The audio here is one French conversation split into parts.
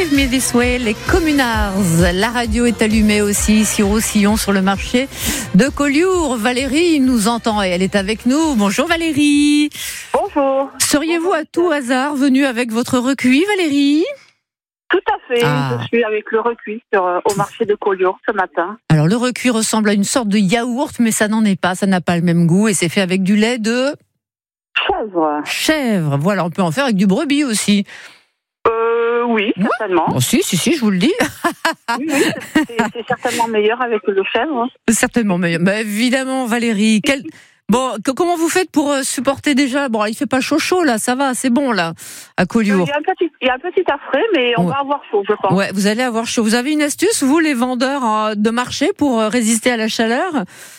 Leave Me This Way, les Communards. La radio est allumée aussi ici au Roussillon sur le marché de Collioure. Valérie nous entend et elle est avec nous. Bonjour Valérie. Bonjour. Seriez-vous à tout hasard venue avec votre recuit, Valérie ? Tout à fait, Je suis avec le recuit au marché de Collioure ce matin. Alors le recuit ressemble à une sorte de yaourt, mais ça n'en est pas, ça n'a pas le même goût et c'est fait avec du lait de... Chèvre, voilà, on peut en faire avec du brebis aussi. Oui, certainement. Bon, si, je vous le dis. Oui, c'est certainement meilleur avec le chèvre. Certainement meilleur. Bah, évidemment, Valérie. Bon, comment vous faites pour supporter déjà ? Bon, il fait pas chaud là, ça va, c'est bon là, à Collioure. Il y a un petit air frais, mais on va avoir chaud, je pense. Ouais, vous allez avoir chaud. Vous avez une astuce, vous, les vendeurs de marché, pour résister à la chaleur ?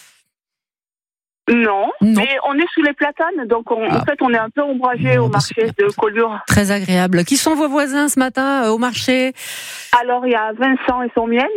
Non, mais on est sous les platanes, donc en fait on est un peu ombragé au marché de Collioure. Très agréable. Qui sont vos voisins ce matin au marché ? Alors il y a Vincent et son miel.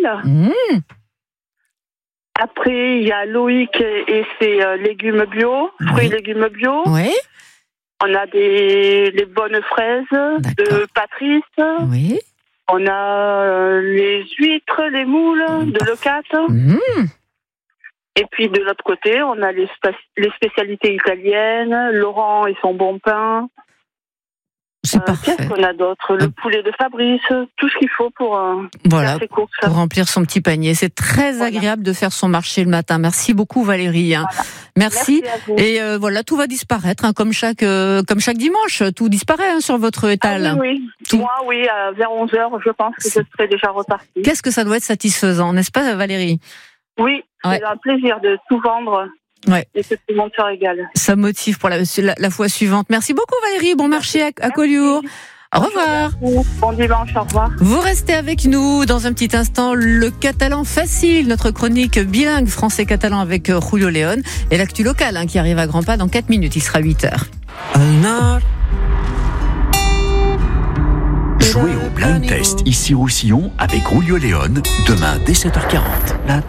Après il y a Loïc et ses légumes bio, fruits et légumes bio. Oui. On a les bonnes fraises de Patrice. Oui. On a les huîtres, les moules de Lecate. Et puis de l'autre côté, on a les spécialités italiennes, Laurent et son bon pain. C'est parfait. Qu'est-ce qu'on a d'autre ? Le poulet de Fabrice, tout ce qu'il faut pour faire ses courses. Pour remplir son petit panier. C'est très agréable de faire son marché le matin. Merci beaucoup Valérie. Voilà. Merci à vous. Et tout va disparaître, comme chaque dimanche. Tout disparaît sur votre étal. Ah oui. Moi, vers 11h, je pense que je serai déjà reparti. Qu'est-ce que ça doit être satisfaisant, n'est-ce pas Valérie ? Oui, c'est un plaisir de tout vendre et que tout le monde se régale. Ça motive pour la fois suivante. Merci beaucoup Valérie, bon marché à Collioure. Au revoir. Bon dimanche, au revoir. Vous restez avec nous dans un petit instant. Le catalan facile, notre chronique bilingue français-catalan avec Julio León et l'actu locale qui arrive à grands pas dans 4 minutes. Il sera 8h. Jouez au Blind Test ici au Roussillon avec Julio León demain dès 7h40.